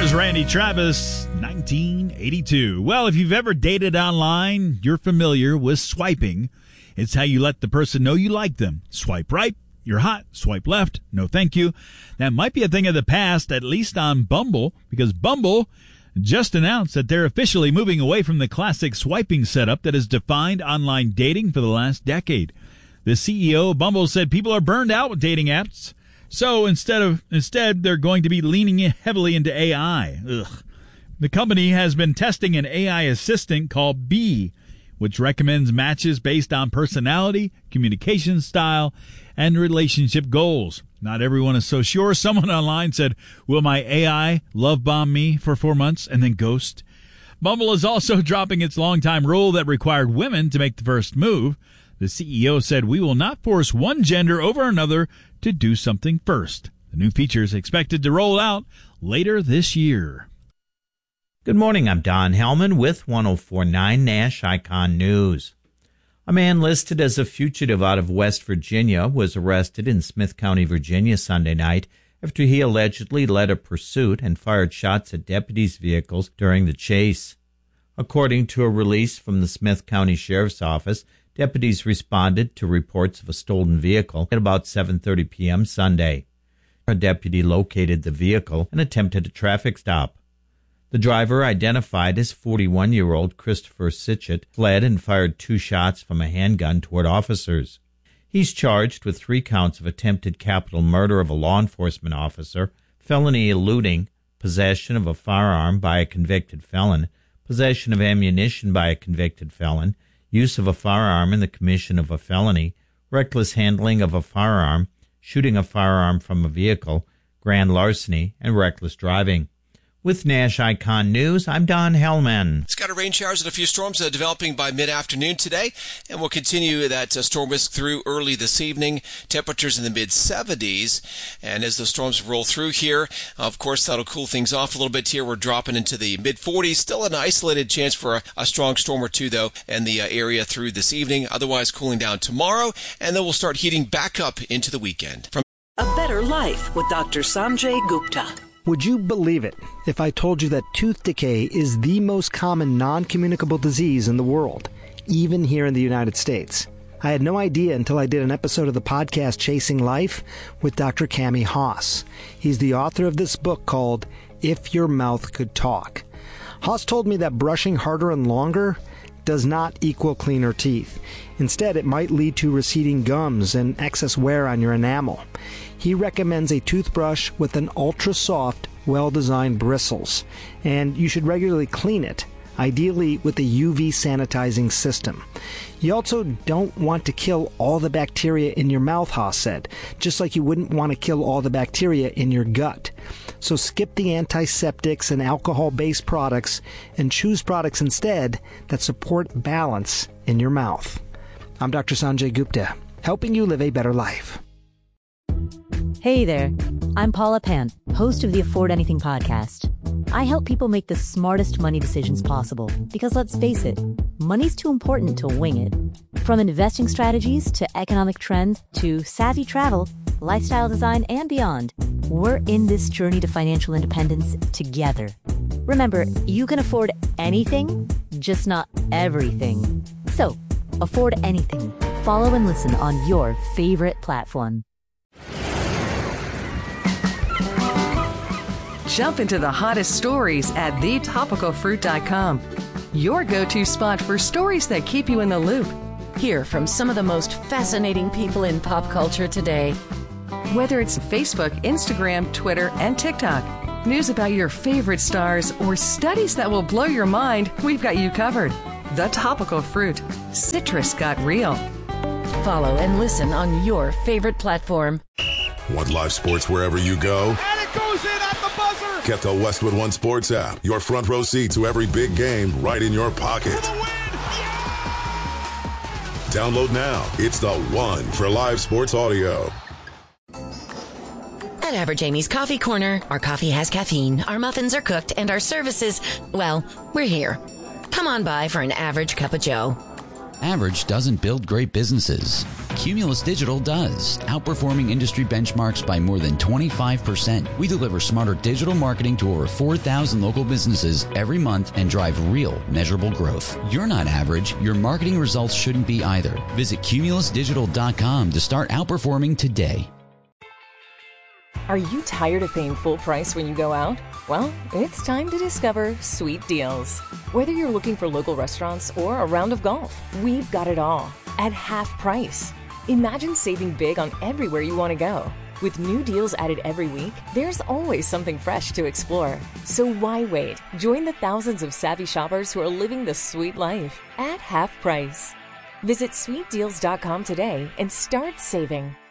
Here's Randy Travis, 1982. Well, if you've ever dated online, you're familiar with swiping. It's how you let the person know you like them. Swipe right, you're hot. Swipe left, no thank you. That might be a thing of the past, at least on Bumble, because Bumble just announced that they're officially moving away from the classic swiping setup that has defined online dating for the last decade. The CEO of Bumble said people are burned out with dating apps. So instead, they're going to be leaning heavily into AI. The company has been testing an AI assistant called Bee, which recommends matches based on personality, communication style, and relationship goals. Not everyone is so sure. Someone online said, "Will my AI love bomb me for 4 months and then ghost?" Bumble is also dropping its longtime rule that required women to make the first move. The CEO said, "We will not force one gender over another to do something first." The new feature is expected to roll out later this year. Good morning, I'm Don Hellman with 104.9 Nash Icon News. A man listed as a fugitive out of West Virginia was arrested in Smith County, Virginia Sunday night after he allegedly led a pursuit and fired shots at deputies' vehicles during the chase. According to a release from the Smith County Sheriff's Office, deputies responded to reports of a stolen vehicle at about 7:30 p.m. Sunday. A deputy located the vehicle and attempted a traffic stop. The driver, identified as 41-year-old Christopher Sitchett, fled and fired 2 shots from a handgun toward officers. He's charged with 3 counts of attempted capital murder of a law enforcement officer, felony eluding, possession of a firearm by a convicted felon, possession of ammunition by a convicted felon, use of a firearm in the commission of a felony, reckless handling of a firearm, shooting a firearm from a vehicle, grand larceny, and reckless driving. With Nash Icon News, I'm Don Hellman. Scattered rain showers and a few storms developing by mid-afternoon today, and we'll continue that storm risk through early this evening. Temperatures in the mid-70s, and as the storms roll through here, of course, that'll cool things off a little bit here. We're dropping into the mid-40s. Still an isolated chance for a strong storm or two, though, in the area through this evening. Otherwise, cooling down tomorrow, and then we'll start heating back up into the weekend. A Better Life with Dr. Sanjay Gupta. Would you believe it if I told you that tooth decay is the most common non-communicable disease in the world, even here in the United States? I had no idea until I did an episode of the podcast Chasing Life with Dr. Cami Haas. He's the author of this book called If Your Mouth Could Talk. Haas told me that brushing harder and longer does not equal cleaner teeth. Instead, it might lead to receding gums and excess wear on your enamel. He recommends a toothbrush with an ultra-soft, well-designed bristles, and you should regularly clean it, ideally with a UV sanitizing system. You also don't want to kill all the bacteria in your mouth, Haas said, just like you wouldn't want to kill all the bacteria in your gut. So skip the antiseptics and alcohol-based products and choose products instead that support balance in your mouth. I'm Dr. Sanjay Gupta, helping you live a better life. Hey there, I'm Paula Pant, host of the Afford Anything podcast. I help people make the smartest money decisions possible because, let's face it, money's too important to wing it. From investing strategies to economic trends to savvy travel, lifestyle design, and beyond, we're in this journey to financial independence together. Remember, you can afford anything, just not everything. So, afford anything. Follow and listen on your favorite platform. Jump into the hottest stories at thetopicalfruit.com. Your go-to spot for stories that keep you in the loop. Hear from some of the most fascinating people in pop culture today. Whether it's Facebook, Instagram, Twitter, and TikTok, news about your favorite stars, or studies that will blow your mind, we've got you covered. The Topical Fruit. Citrus got real. Follow and listen on your favorite platform. Want live sports wherever you go? And it goes in at the buzzer! Get the Westwood One Sports app. Your front row seat to every big game right in your pocket. Download now. It's the one for live sports audio. At Average Amy's Coffee Corner, our coffee has caffeine, our muffins are cooked, and our services, well, we're here. Come on by for an average cup of joe. Average doesn't build great businesses. Cumulus Digital does, outperforming industry benchmarks by more than 25%. We deliver smarter digital marketing to over 4,000 local businesses every month and drive real, measurable growth. You're not average. Your marketing results shouldn't be either. Visit cumulusdigital.com to start outperforming today. Are you tired of paying full price when you go out? Well, it's time to discover Sweet Deals. Whether you're looking for local restaurants or a round of golf, we've got it all at half price. Imagine saving big on everywhere you want to go. With new deals added every week, there's always something fresh to explore. So why wait? Join the thousands of savvy shoppers who are living the sweet life at half price. Visit sweetdeals.com today and start saving.